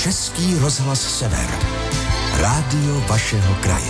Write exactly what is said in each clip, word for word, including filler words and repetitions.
Český rozhlas Sever. Rádio vašeho kraje.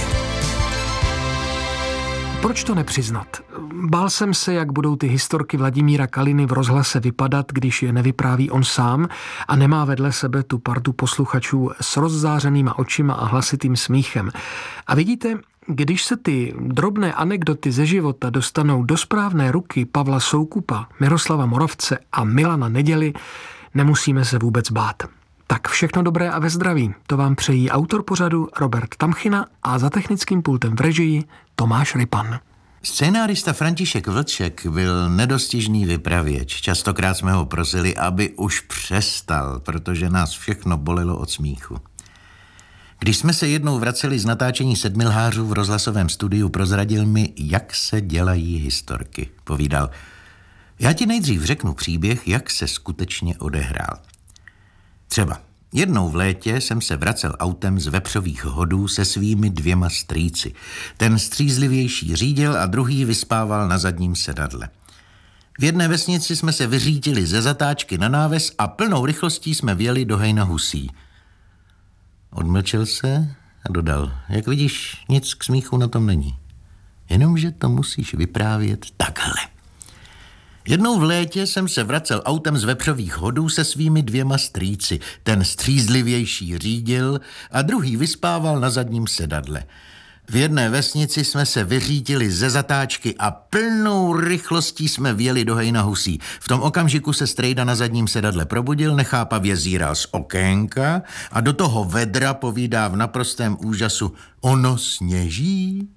Proč to nepřiznat? Bál jsem se, jak budou ty historky Vladimíra Kaliny v rozhlase vypadat, když je nevypráví on sám a nemá vedle sebe tu partu posluchačů s rozzářenýma očima a hlasitým smíchem. A vidíte, když se ty drobné anekdoty ze života dostanou do správné ruky Pavla Soukupa, Miroslava Moravce a Milana Neděly, nemusíme se vůbec bát. Tak všechno dobré a ve zdraví. To vám přejí autor pořadu Robert Tamchina a za technickým pultem v režii Tomáš Rypan. Scénárista František Vlček byl nedostižný vypravěč. Častokrát jsme ho prosili, aby už přestal, protože nás všechno bolelo od smíchu. Když jsme se jednou vraceli z natáčení Sedmi lhářů v rozhlasovém studiu, prozradil mi, jak se dělají historky. Povídal, já ti nejdřív řeknu příběh, jak se skutečně odehrál. Třeba jednou v létě jsem se vracel autem z vepřových hodů se svými dvěma strýci. Ten střízlivější řídil a druhý vyspával na zadním sedadle. V jedné vesnici jsme se vyřítili ze zatáčky na náves a plnou rychlostí jsme vjeli do hejna husí. Odmlčel se a dodal, jak vidíš, nic k smíchu na tom není. Jenomže to musíš vyprávět takhle. Jednou v létě jsem se vracel autem z vepřových hodů se svými dvěma strýci. Ten střízlivější řídil a druhý vyspával na zadním sedadle. V jedné vesnici jsme se vyřítili ze zatáčky a plnou rychlostí jsme vjeli do hejna husí. V tom okamžiku se strejda na zadním sedadle probudil, nechápavě zíral z okénka a do toho vedra povídá v naprostém úžasu, ono sněží?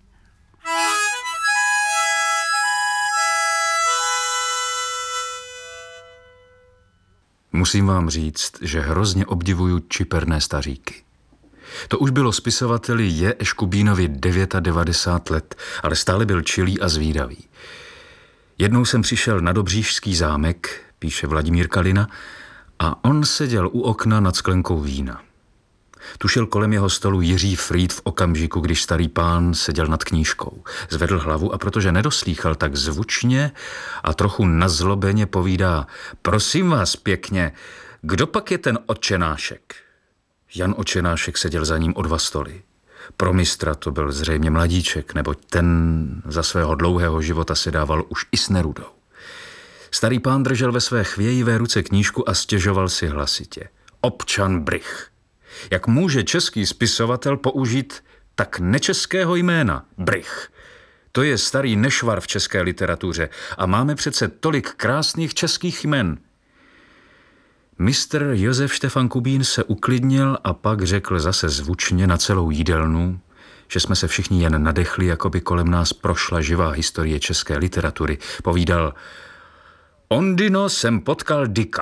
Musím vám říct, že hrozně obdivuju čiperné staříky. To už bylo spisovateli J. Eškubínovi devadesát devět let, ale stále byl čilý a zvídavý. Jednou jsem přišel na Dobříšský zámek, píše Vladimír Kalina, a on seděl u okna nad sklenkou vína. Tušil kolem jeho stolu Jiří Frýd v okamžiku, když starý pán seděl nad knížkou. Zvedl hlavu a protože nedoslýchal, tak zvučně a trochu nazlobeně povídá, prosím vás pěkně, kdo pak je ten Otčenášek? Jan Otčenášek seděl za ním o dva stoly. Pro mistra to byl zřejmě mladíček, neboť ten za svého dlouhého života si dával už i s Nerudou. Starý pán držel ve své chvějivé ruce knížku a stěžoval si hlasitě. Občan Brych. Jak může český spisovatel použít tak nečeského jména? Brych. To je starý nešvar v české literatuře a máme přece tolik krásných českých jmen. Mistr Josef Štefan Kubín se uklidnil a pak řekl zase zvučně na celou jídelnu, že jsme se všichni jen nadechli, jako by kolem nás prošla živá historie české literatury. Povídal, Ondino jsem potkal Dicka.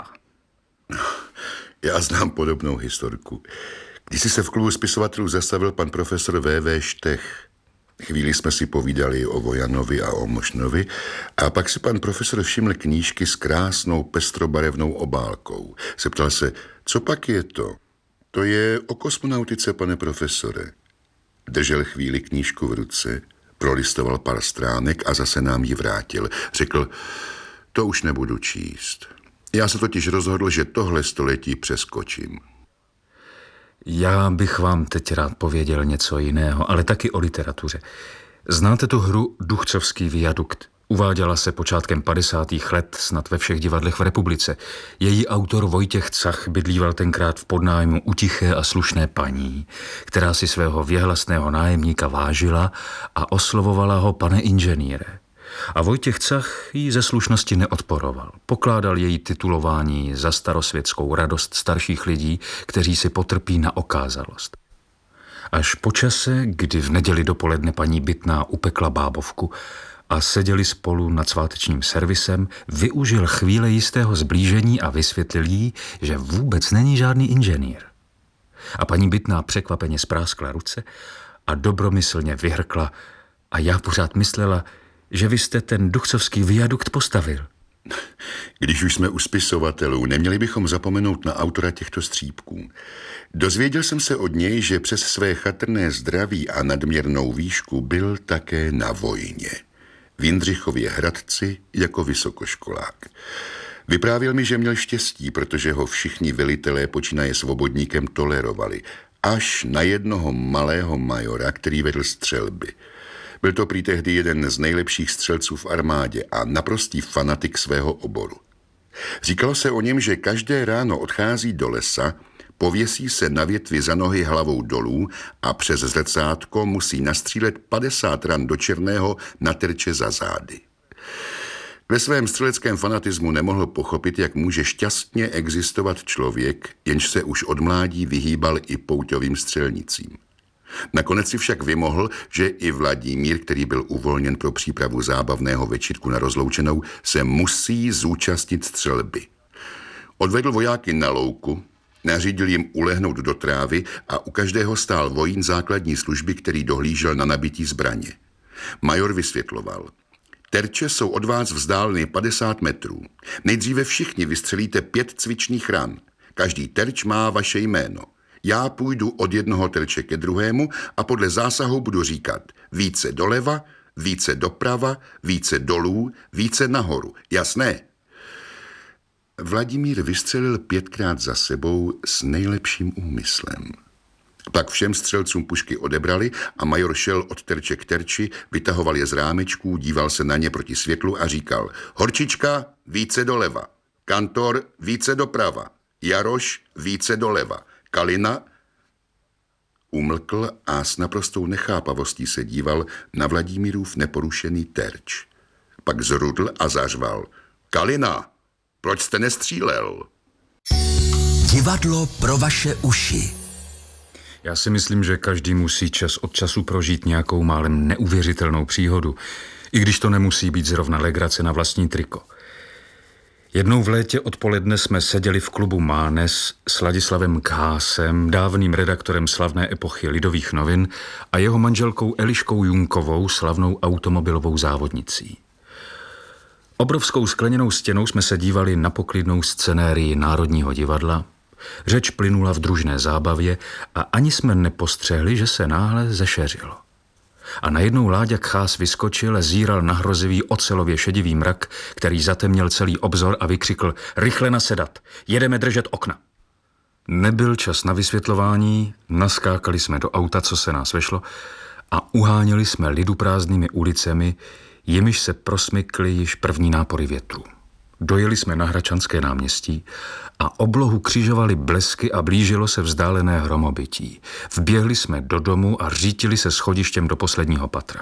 Já znám podobnou historku. Když se v klubu spisovatelů zastavil pan profesor V V Štech. Chvíli jsme si povídali o Vojanovi a o Mošnovi a pak si pan profesor všiml knížky s krásnou pestrobarevnou obálkou. Zeptal se, co pak je to? To je o kosmonautice, pane profesore. Držel chvíli knížku v ruce, prolistoval pár stránek a zase nám ji vrátil. Řekl, to už nebudu číst. Já se totiž rozhodl, že tohle století přeskočím. Já bych vám teď rád pověděl něco jiného, ale taky o literatuře. Znáte tu hru Duchcovský viadukt? Uváděla se počátkem padesátých let snad ve všech divadlech v republice. Její autor Vojtěch Cach bydlíval tenkrát v podnájmu u tiché a slušné paní, která si svého věhlasného nájemníka vážila a oslovovala ho pane inženýre. A Vojtěch Cach jí ze slušnosti neodporoval. Pokládal její titulování za starosvětskou radost starších lidí, kteří si potrpí na okázalost. Až po čase, kdy v neděli dopoledne paní Bytná upekla bábovku a seděli spolu nad svátečním servisem, využil chvíle jistého zblížení a vysvětlil jí, že vůbec není žádný inženýr. A paní Bytná překvapeně spráskla ruce a dobromyslně vyhrkla a já pořád myslela, že vy jste ten Duchcovský viadukt postavil. Když už jsme u spisovatelů, neměli bychom zapomenout na autora těchto střípků. Dozvěděl jsem se od něj, že přes své chatrné zdraví a nadměrnou výšku byl také na vojně. V Jindřichově Hradci jako vysokoškolák. Vyprávěl mi, že měl štěstí, protože ho všichni velitelé počínaje Svobodníkem tolerovali, až na jednoho malého majora, který vedl střelby. Byl to prý tehdy jeden z nejlepších střelců v armádě a naprostý fanatik svého oboru. Říkalo se o něm, že každé ráno odchází do lesa, pověsí se na větvi za nohy hlavou dolů a přes zrcátko musí nastřílet padesát ran do černého na terče za zády. Ve svém střeleckém fanatismu nemohl pochopit, jak může šťastně existovat člověk, jenž se už od mládí vyhýbal i pouťovým střelnicím. Nakonec si však vymohl, že i Vladimír, který byl uvolněn pro přípravu zábavného večírku na rozloučenou, se musí zúčastnit střelby. Odvedl vojáky na louku, nařídil jim ulehnout do trávy a u každého stál vojín základní služby, který dohlížel na nabití zbraně. Major vysvětloval: terče jsou od vás vzdáleny padesát metrů. Nejdříve všichni vystřelíte pět cvičných ran. Každý terč má vaše jméno. Já půjdu od jednoho terče ke druhému a podle zásahu budu říkat více doleva, více doprava, více dolů, více nahoru. Jasné? Vladimír vystřelil pětkrát za sebou s nejlepším úmyslem. Pak všem střelcům pušky odebrali a major šel od terče k terči, vytahoval je z rámečků, díval se na ně proti světlu a říkal: Horčička, více doleva. Kantor, více doprava. Jaroš, více doleva. Kalina. Umlkl a s naprostou nechápavostí se díval na Vladimírův neporušený terč. Pak zrudl a zařval: Kalina, proč jste nestřílel? Divadlo pro vaše uši. Já si myslím, že každý musí čas od času prožít nějakou málem neuvěřitelnou příhodu, i když to nemusí být zrovna legrace na vlastní triko. Jednou v létě odpoledne jsme seděli v klubu Mánes s Ladislavem Khásem, dávným redaktorem slavné epochy Lidových novin, a jeho manželkou Eliškou Junkovou, slavnou automobilovou závodnicí. Obrovskou skleněnou stěnou jsme se dívali na poklidnou scenérii Národního divadla. Řeč plynula v družné zábavě a ani jsme nepostřehli, že se náhle zešeřilo. A najednou Láďa Khás vyskočil, zíral na hrozivý ocelově šedivý mrak, který zatemnil celý obzor, a vykřikl: Rychle nasedat, jedeme držet okna. Nebyl čas na vysvětlování, naskákali jsme do auta, co se nás vešlo, a uháněli jsme lidu prázdnými ulicemi, jimiž se prosmykly již první nápory větru. Dojeli jsme na Hradčanské náměstí a oblohu křižovali blesky a blížilo se vzdálené hromobytí. Vběhli jsme do domu a řítili se schodištěm do posledního patra.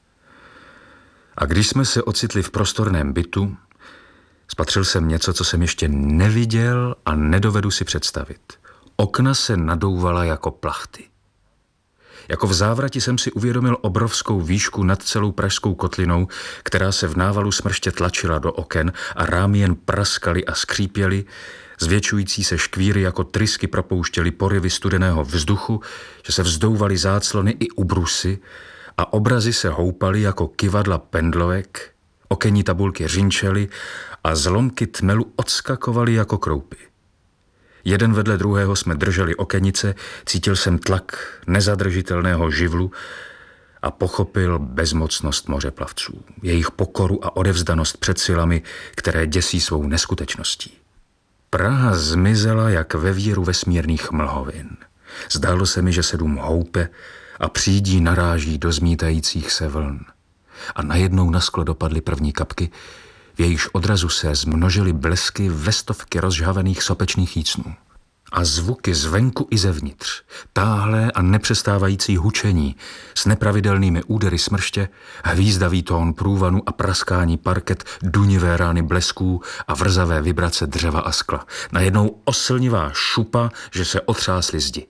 A když jsme se ocitli v prostorném bytu, spatřil jsem něco, co jsem ještě neviděl a nedovedu si představit. Okna se nadouvala jako plachty. Jako v závrati jsem si uvědomil obrovskou výšku nad celou pražskou kotlinou, která se v návalu smrště tlačila do oken a rámy jen praskaly a skřípěly, zvětšující se škvíry jako trysky propouštěly porivy studeného vzduchu, že se vzdouvaly záclony i ubrusy a obrazy se houpaly jako kyvadla pendlovek, okenní tabulky řinčely a zlomky tmelu odskakovaly jako kroupy. Jeden vedle druhého jsme drželi okenice, cítil jsem tlak nezadržitelného živlu a pochopil bezmocnost mořeplavců, jejich pokoru a odevzdanost před silami, které děsí svou neskutečností. Praha zmizela jak ve víru vesmírných mlhovin. Zdálo se mi, že se dům houpe a přídí naráží do zmítajících se vln. A najednou na sklo dopadly první kapky, v jejíž odrazu se zmnožily blesky ve stovky rozžhavených sopečných jícnů. A zvuky zvenku i zevnitř, táhlé a nepřestávající hučení s nepravidelnými údery smrště, hvízdavý tón průvanu a praskání parket, dunivé rány blesků a vrzavé vibrace dřeva a skla. Najednou oslnivá šupa, že se otřásly zdi.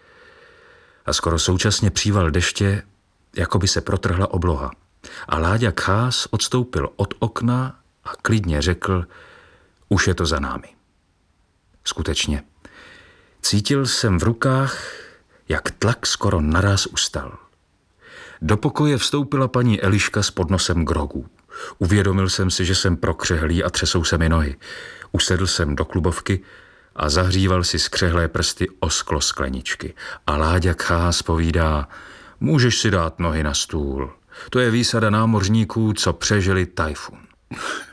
A skoro současně příval deště, jako by se protrhla obloha. A Láďa Khás odstoupil od okna a klidně řekl: Už je to za námi. Skutečně. Cítil jsem v rukách, jak tlak skoro naráz ustal. Do pokoje vstoupila paní Eliška s podnosem grogů. Uvědomil jsem si, že jsem prokřehlý a třesou se mi nohy. Usedl jsem do klubovky a zahříval si skřehlé prsty o sklo skleničky. A Láďa Khás povídá: Můžeš si dát nohy na stůl. To je výsada námořníků, co přežili tajfun.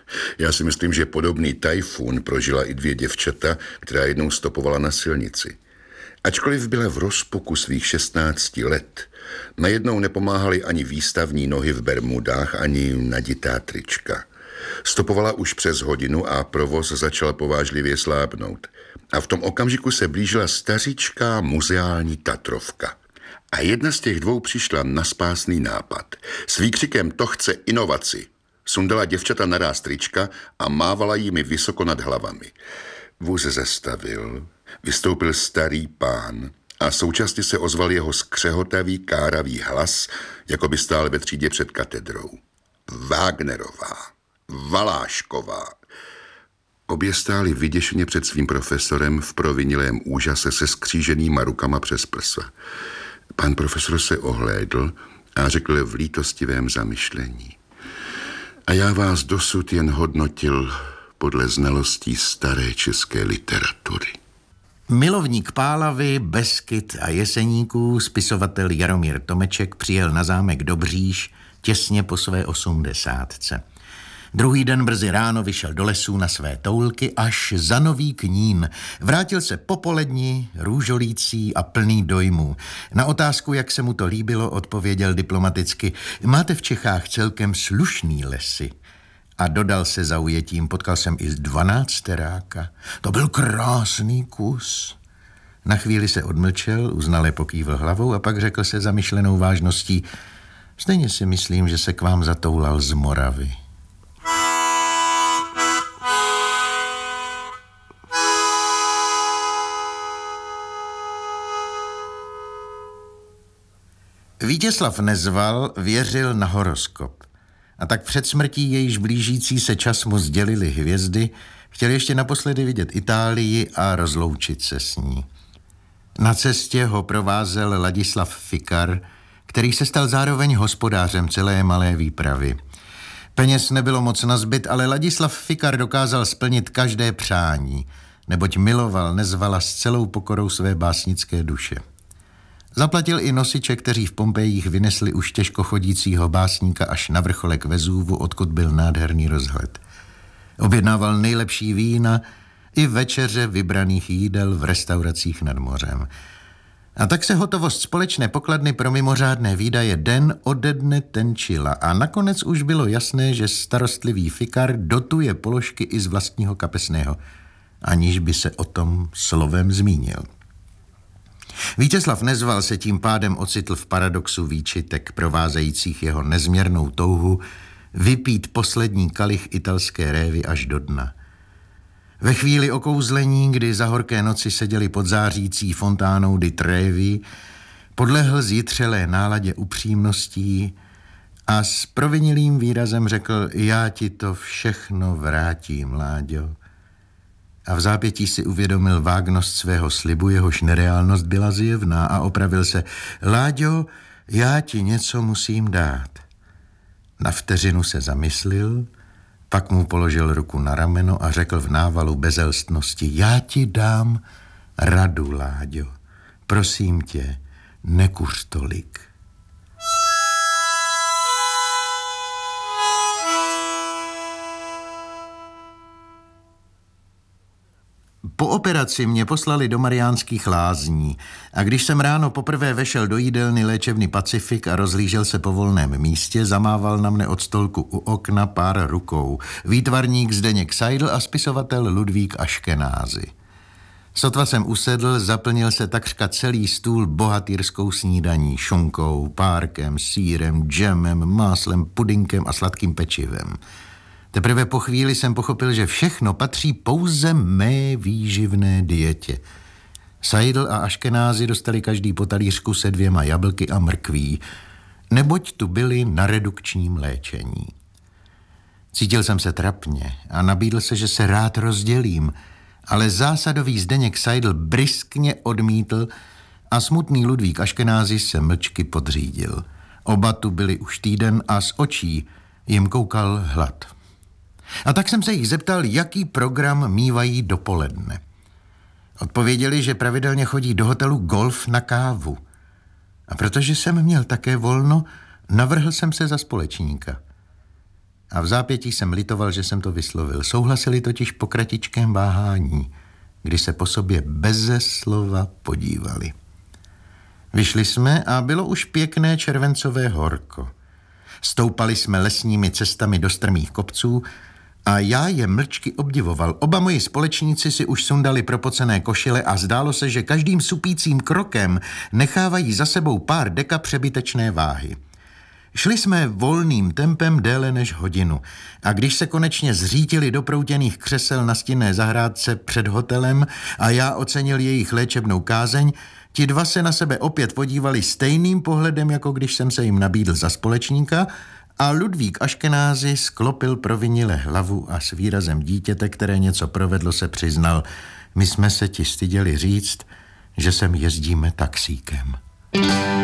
Já si myslím, že podobný tajfun prožila i dvě děvčata, která jednou stopovala na silnici. Ačkoliv byla v rozpuku svých šestnácti let, najednou nepomáhaly ani výstavní nohy v bermudách, ani naditá trička. Stopovala už přes hodinu a provoz začal povážlivě slábnout. A v tom okamžiku se blížila stařičká muzeální Tatrovka. A jedna z těch dvou přišla na spásný nápad. S výkřikem "to chce inovaci" sundala děvčata naráz trička a mávala jimi vysoko nad hlavami. Vůz zastavil, vystoupil starý pán a současně se ozval jeho skřehotavý, káravý hlas, jako by stál ve třídě před katedrou. Wagnerová, Valášková. Obě stály vyděšeně před svým profesorem v provinilém úžase se skříženýma rukama přes prsa. Pan profesor se ohlédl a řekl v lítostivém zamyšlení: a já vás dosud jen hodnotil podle znalostí staré české literatury. Milovník Pálavy, Beskyt a Jeseníků, spisovatel Jaromír Tomeček přijel na zámek Dobříš těsně po své osmdesátce. Druhý den brzy ráno vyšel do lesů na své toulky až za Nový Knín. Vrátil se popolední, růžolící a plný dojmů. Na otázku, jak se mu to líbilo, odpověděl diplomaticky: máte v Čechách celkem slušný lesy. A dodal se zaujetím: potkal jsem i dvanácteráka. To byl krásný kus. Na chvíli se odmlčel, uznale pokývl hlavou a pak řekl se zamyšlenou vážností: stejně si myslím, že se k vám zatoulal z Moravy. Vítězslav Nezval věřil na horoskop. A tak před smrtí, jejíž blížící se čas mu sdělily hvězdy, chtěl ještě naposledy vidět Itálii a rozloučit se s ní. Na cestě ho provázel Ladislav Fikar, který se stal zároveň hospodářem celé malé výpravy. Peněz nebylo moc nazbyt, ale Ladislav Fikar dokázal splnit každé přání, neboť miloval Nezvala s celou pokorou své básnické duše. Zaplatil i nosiče, kteří v Pompejích vynesli už těžko chodícího básníka až na vrcholek Vezúvu, odkud byl nádherný rozhled. Objednával nejlepší vína i večeře vybraných jídel v restauracích nad mořem. A tak se hotovost společné pokladny pro mimořádné výdaje den ode dne tenčila a nakonec už bylo jasné, že starostlivý Fikar dotuje položky i z vlastního kapesného, aniž by se o tom slovem zmínil. Vítězslav Nezval se tím pádem ocitl v paradoxu výčitek provázejících jeho nezměrnou touhu vypít poslední kalich italské révy až do dna. Ve chvíli okouzlení, kdy za horké noci seděli pod zářící fontánou di Trevi, podlehl zjitřelé náladě upřímností a s provinilým výrazem řekl: já ti to všechno vrátím, Láďo. A v zápětí si uvědomil vágnost svého slibu, jehož nereálnost byla zjevná, a opravil se: Láďo, já ti něco musím dát. Na vteřinu se zamyslil, pak mu položil ruku na rameno a řekl v návalu bezelstnosti: já ti dám radu, Láďo. Prosím tě, nekuř tolik. Po operaci mě poslali do Mariánských Lázní a když jsem ráno poprvé vešel do jídelny léčebny Pacifik a rozhlížel se po volném místě, zamával na mne od stolku u okna pár rukou. Výtvarník Zdeněk Seidl a spisovatel Ludvík Aškenázy. Sotva jsem usedl, zaplnil se takřka celý stůl bohatýrskou snídaní, šunkou, párkem, sýrem, džemem, máslem, pudinkem a sladkým pečivem. Teprve po chvíli jsem pochopil, že všechno patří pouze mé výživné dietě. Seidl a Aškenázy dostali každý po talířku se dvěma jablky a mrkví, neboť tu byli na redukčním léčení. Cítil jsem se trapně a nabídl se, že se rád rozdělím, ale zásadový Zdeněk Seidl bryskně odmítl a smutný Ludvík Aškenázy se mlčky podřídil. Oba tu byli už týden a z očí jim koukal hlad. A tak jsem se jich zeptal, jaký program mívají dopoledne. Odpověděli, že pravidelně chodí do hotelu Golf na kávu. A protože jsem měl také volno, navrhl jsem se za společníka. A v zápětí jsem litoval, že jsem to vyslovil. Souhlasili totiž po kratičkém váhání, kdy se po sobě beze slova podívali. Vyšli jsme a bylo už pěkné červencové horko. Stoupali jsme lesními cestami do strmých kopců a já je mlčky obdivoval. Oba moji společníci si už sundali propocené košile a zdálo se, že každým supícím krokem nechávají za sebou pár deka přebytečné váhy. Šli jsme volným tempem déle než hodinu a když se konečně zřítili do proutěných křesel na stinné zahrádce před hotelem a já ocenil jejich léčebnou kázeň, ti dva se na sebe opět podívali stejným pohledem, jako když jsem se jim nabídl za společníka, a Ludvík Aškenázy sklopil provinile hlavu a s výrazem dítěte, které něco provedlo, se přiznal: my jsme se ti styděli říct, že sem jezdíme taxíkem.